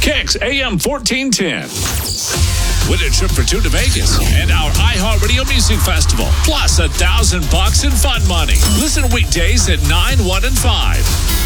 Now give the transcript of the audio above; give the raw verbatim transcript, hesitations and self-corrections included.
Kicks A M fourteen ten. Win a trip for two to Vegas and our iHeartRadio Music Festival. Plus a thousand bucks in fun money. Listen weekdays at nine, one, and five.